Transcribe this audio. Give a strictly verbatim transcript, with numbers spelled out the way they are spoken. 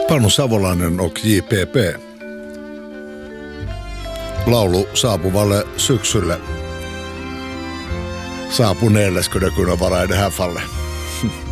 Panu Savolainen och J P P. Laulu saapuvalle syksylle. Saapuneelle skulle det kunna vara i det här fallet.